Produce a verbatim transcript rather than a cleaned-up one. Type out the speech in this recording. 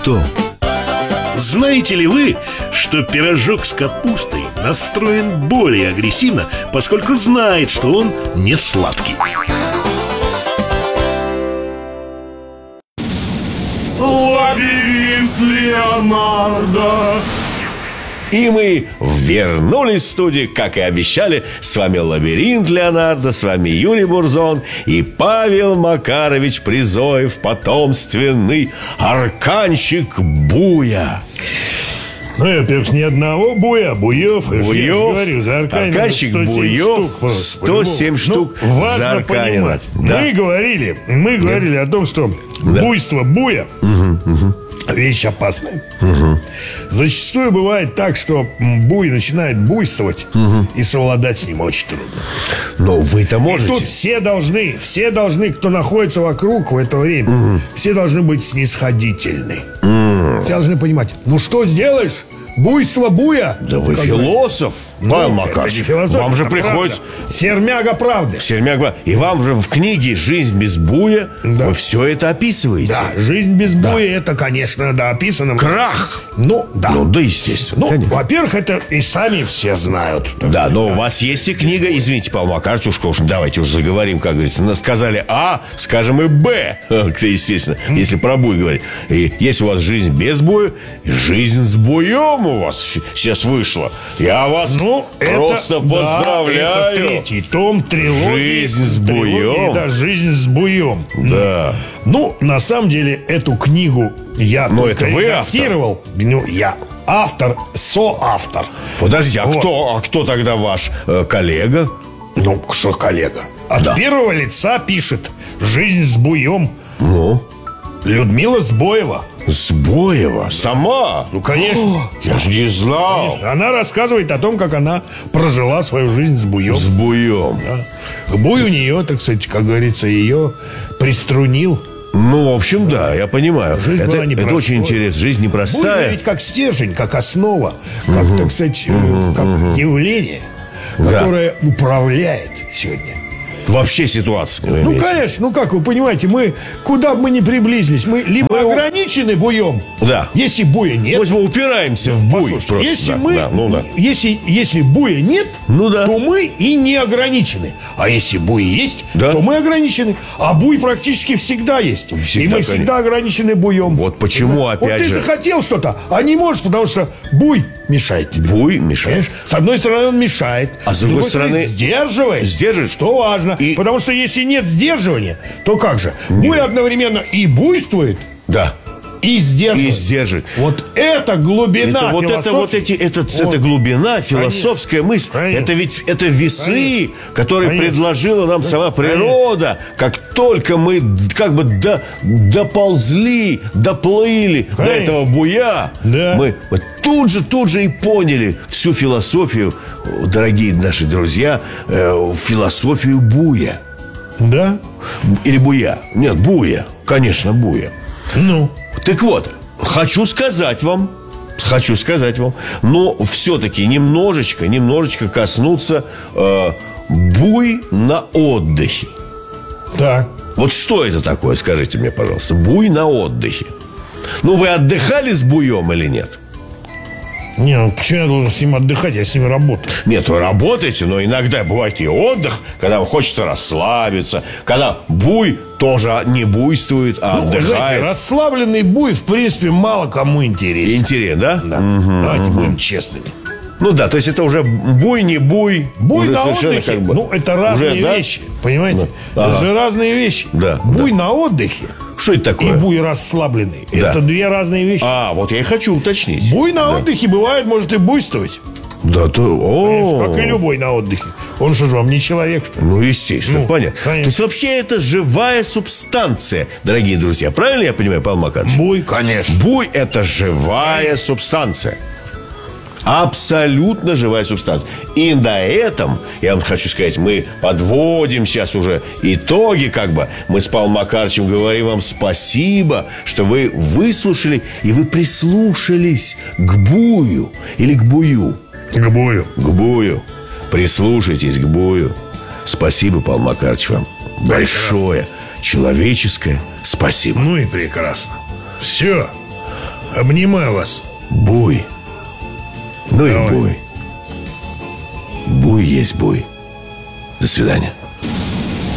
что? Знаете ли вы, что пирожок с капустой настроен более агрессивно, поскольку знает, что он не сладкий? Лабиринт Леонардо. И мы вернулись в студию, как и обещали. С вами «Лабиринт Леонардо», с вами Юрий Бурзон и Павел Макарович Призоев, потомственный арканщик Буя. Ну, во-первых, ни одного Буя, а Буев. Буев, говорю, за Арканина арканщик Буев, сто семь штук ну, важно за Арканина. Да. Мы говорили, мы говорили да. о том, что да. буйство Буя угу, угу. вещь опасная. Угу. Зачастую бывает так, что Буй начинает буйствовать, угу. и совладать с ним очень трудно. Но вы-то можете. И тут все должны, все должны, кто находится вокруг в это время, угу. все должны быть снисходительны. Угу. Все должны понимать, ну что сделаешь? Буйство Буя. Да вы как философ, бы. Павел ну, Макарович. Вам же приходится правда. Сермяга правды. Сермяга. И вам же в книге «Жизнь без Буя» да. вы все это описываете. Да, жизнь без да. Буя, это, конечно, да, описано. Крах. Ну, да. Ну, да, естественно. Ну, во-первых, это и сами все знают. Да, но у вас есть и книга. Извините, Павел Макарович, уж давайте уж заговорим, как говорится. Сказали А, скажем и Б. Естественно, mm. если про Буй говорить. И есть у вас жизнь без Буя, жизнь с Буем у вас сейчас вышло. Я вас ну, просто это, поздравляю. Да, это третий том трилогии. Жизнь с Буем. Да, жизнь с Буем. Да. Ну, на самом деле, эту книгу я Но это вы автор? Ну, я автор, соавтор. Подождите, а, вот. кто, а кто тогда ваш э, коллега? Ну, что коллега? От да. первого лица пишет «Жизнь с Буем». Ну? Людмила Сбоева. Сбоева? Сама? Ну, конечно. О, я же не знал. Конечно. Она рассказывает о том, как она прожила свою жизнь с Буем. С Буем. Да. Буй у нее, так сказать, как говорится, ее приструнил. Ну, в общем, да, я понимаю. Жизнь это, была непростой. Это очень интересно. Жизнь непростая. Буй ведь как стержень, как основа, как, угу. так сказать, угу. как угу. явление, которое да. управляет сегодня. Вообще ситуация. Ну, имеете. Конечно, ну как вы понимаете, мы куда бы мы ни приблизились, мы либо мы... ограничены буем, да. если буя нет. Вот мы упираемся в буй. Просто. Если да, мы, да, ну, да. если, если буя нет, ну, да. то мы и не ограничены. А если буй есть, да. то мы ограничены. А буй практически всегда есть. Всегда, и мы конечно. всегда ограничены буем. Вот почему, опять вот же. Вот ты захотел что-то, а не можешь, потому что буй мешает тебе. Буй мешает. Понимаешь? С одной стороны он мешает, а с другой, с другой стороны сдерживает. Сдерживает. Что важно. И... Потому что если нет сдерживания, то как же? Нет. Буй одновременно и буйствует, да. и сдерживает. И сдерживает. Вот это глубина это, вот это вот эти это, вот. это глубина, философская конечно. мысль. Конечно. Это ведь это весы, конечно. которые конечно. предложила нам сама природа. Конечно. Как только мы как бы до, доползли, доплыли конечно. до этого буя, да. мы вот тут же, тут же и поняли всю философию, дорогие наши друзья, э, философию буя. Да? Или буя. Нет, буя. Конечно, буя. Ну. Так вот, хочу сказать вам, хочу сказать вам, но все-таки немножечко, немножечко коснуться э, буй на отдыхе. Так. Вот что это такое, скажите мне, пожалуйста, буй на отдыхе. Ну, вы отдыхали с буем или нет? Не, ну почему я должен с ним отдыхать? Я с ним работаю. Нет, вы работаете, но иногда бывает и отдых, когда вам хочется расслабиться, когда буй тоже не буйствует, а ну, отдыхает. Знаете, расслабленный буй, в принципе, мало кому интересен. Интересно, да? Да. Угу, Давайте угу. будем честными. Ну да, то есть это уже буй, не буй. Буй на отдыхе, как бы, ну это разные уже, да? вещи, понимаете? Да. Это ага. же разные вещи. Да, буй да. на отдыхе. Что это такое? И буй расслабленный. Да. Это две разные вещи. А, вот я и хочу уточнить. Буй на да. отдыхе бывает, может и буйствовать. Да, то... О-о-о. Как и любой на отдыхе. Он что же, вам не человек, что ли? Ну, естественно, ну, понятно. Конечно. То есть вообще это живая субстанция, дорогие друзья. Правильно я понимаю, Павел Макарович? Буй, конечно. Буй – это живая конечно. субстанция. Абсолютно живая субстанция. И на этом, я вам хочу сказать, мы подводим сейчас уже итоги, как бы. Мы с Павлом Макаровичем говорим вам спасибо, что вы выслушали и вы прислушались к бую или к бую. К бую. К бую. Прислушайтесь к бую. Спасибо, Павел Макарович, вам. Прекрасно. Большое человеческое спасибо. Ну и прекрасно. Все. Обнимаю вас. Буй. Ну Давай. и буй. Буй есть буй. До свидания.